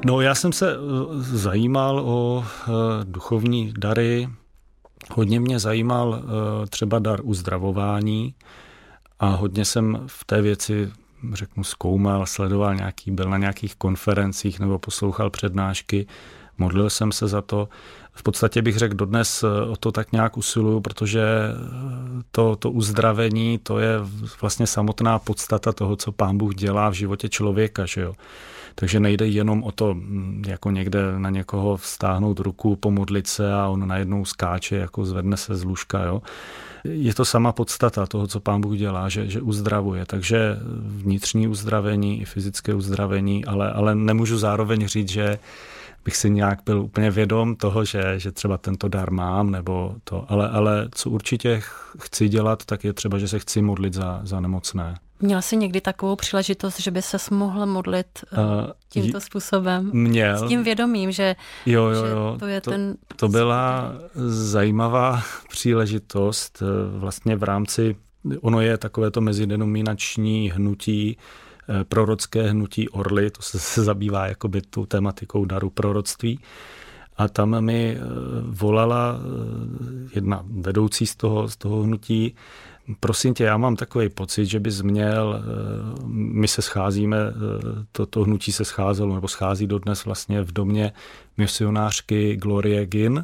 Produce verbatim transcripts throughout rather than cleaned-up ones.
No, já jsem se zajímal o duchovní dary. Hodně mě zajímal třeba dar uzdravování a hodně jsem v té věci, řeknu, zkoumal, sledoval nějaký, byl na nějakých konferencích nebo poslouchal přednášky, modlil jsem se za to. V podstatě bych řekl, dodnes o to tak nějak usiluju, protože to, to uzdravení, to je vlastně samotná podstata toho, co Pán Bůh dělá v životě člověka, že jo. Takže nejde jenom o to, jako někde na někoho vztáhnout ruku, pomodlit se a on najednou skáče, jako zvedne se z lůžka, jo. Je to sama podstata toho, co Pán Bůh dělá, že, že uzdravuje. Takže vnitřní uzdravení i fyzické uzdravení, ale, ale nemůžu zároveň říct, že bych si nějak byl úplně vědom toho, že, že třeba tento dar mám, nebo to, ale, ale co určitě chci dělat, tak je třeba, že se chci modlit za, za nemocné. Měl jsi někdy takovou příležitost, že by ses mohl modlit uh, tímto způsobem? Měl. S tím vědomím, že, jo, jo, jo. že to je to, ten... To byla zajímavá příležitost vlastně v rámci, ono je takové to mezidenominační hnutí, prorocké hnutí Orly, to se, se zabývá jakoby tu tematikou daru proroctví. A tam mi volala jedna vedoucí z toho, z toho hnutí: prosím tě, já mám takový pocit, že bys měl, my se scházíme, to, to hnutí se scházelo, nebo schází dodnes vlastně v domě misionářky Glorie Ginn.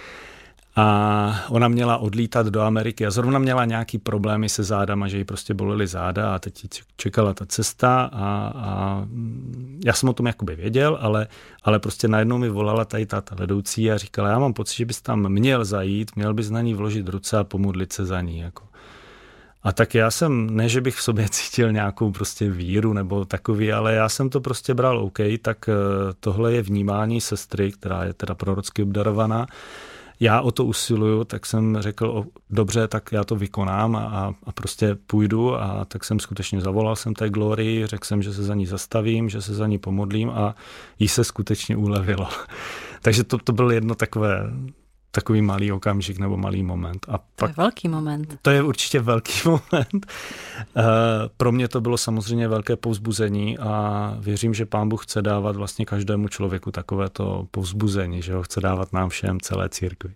A ona měla odlítat do Ameriky a zrovna měla nějaký problémy se zádama, že jí prostě bolely záda a teď jí čekala ta cesta a, a já jsem o tom jakoby věděl, ale, ale prostě najednou mi volala tady ta vedoucí a říkala: já mám pocit, že bys tam měl zajít, měl bys na ní vložit ruce a pomodlit se za ní. Jako. A tak já jsem, ne, že bych v sobě cítil nějakou prostě víru nebo takový, ale já jsem to prostě bral OK, tak tohle je vnímání sestry, která je teda prorocky obdarovaná. Já o to usiluju, tak jsem řekl, o, dobře, tak já to vykonám a, a prostě půjdu, a tak jsem skutečně zavolal jsem té Glorii, řekl jsem, že se za ní zastavím, že se za ní pomodlím a jí se skutečně ulevilo. Takže to, to byl jedno takové, takový malý okamžik nebo malý moment. A to pak, je velký moment. To je určitě velký moment. Pro mě to bylo samozřejmě velké povzbuzení a věřím, že Pán Bůh chce dávat vlastně každému člověku takovéto povzbuzení, že ho chce dávat nám všem, celé církvi.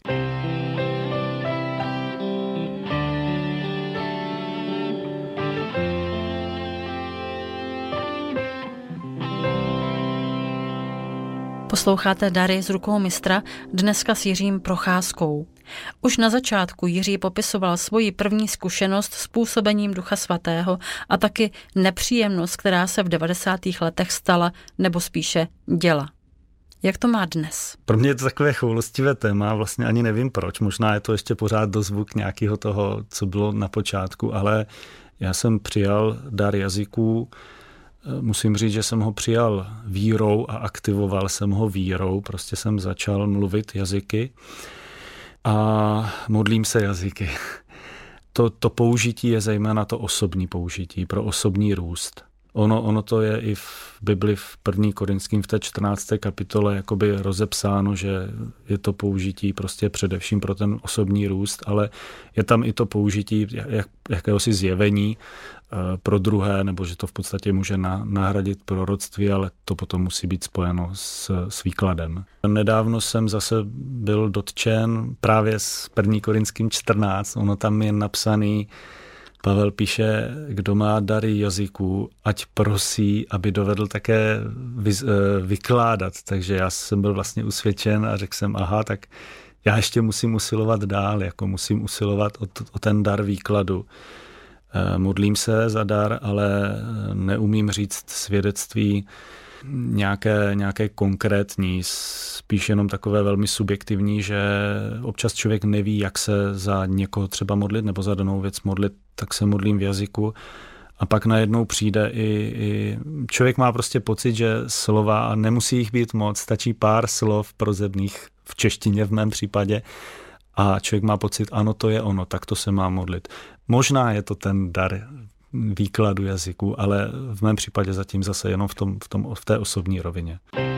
Posloucháte Dary z rukou mistra, dneska s Jiřím Procházkou. Už na začátku Jiří popisoval svoji první zkušenost s působením Ducha Svatého a taky nepříjemnost, která se v devadesátých letech stala, nebo spíše děla. Jak to má dnes? Pro mě je to takové choulostivé téma, vlastně ani nevím proč, možná je to ještě pořád dozvuk nějakého toho, co bylo na počátku, ale já jsem přijal dar jazyků. Musím říct, že jsem ho přijal vírou a aktivoval jsem ho vírou. Prostě jsem začal mluvit jazyky a modlím se jazyky. To, to použití je zejména to osobní použití, pro osobní růst. Ono, ono to je i v Bibli v první Korinským v té čtrnácté kapitole jakoby rozepsáno, že je to použití prostě především pro ten osobní růst, ale je tam i to použití jak, jakéhosi zjevení pro druhé, nebo že to v podstatě může na, nahradit proroctví, ale to potom musí být spojeno s, s výkladem. Nedávno jsem zase byl dotčen právě s první Korinským čtrnáct, ono tam je napsaný, Pavel píše, kdo má dary jazyků, ať prosí, aby dovedl také vy, vykládat. Takže já jsem byl vlastně usvědčen a řekl jsem, aha, tak já ještě musím usilovat dál, jako musím usilovat o, o ten dar výkladu. Modlím se za dar, ale neumím říct svědectví nějaké, nějaké konkrétní, spíš jenom takové velmi subjektivní, že občas člověk neví, jak se za někoho třeba modlit nebo za danou věc modlit, tak se modlím v jazyku a pak najednou přijde i, i člověk má prostě pocit, že slova, a nemusí jich být moc, stačí pár slov prozebných v češtině v mém případě a člověk má pocit, ano, to je ono, tak to se má modlit. Možná je to ten dar výkladu jazyku, ale v mém případě zatím zase jenom v, tom, v, tom, v té osobní rovině.